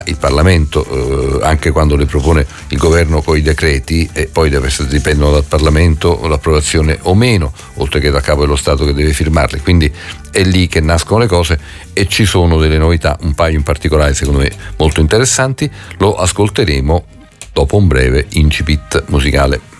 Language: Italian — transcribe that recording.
il Parlamento, anche quando le propone il governo coi decreti, e poi dipendono dal Parlamento l'approvazione o meno, oltre che dal capo dello Stato che deve firmarli. Quindi è lì che nascono le cose e ci sono delle novità, un paio in particolare secondo me molto interessanti. Lo ascolteremo dopo un breve incipit musicale.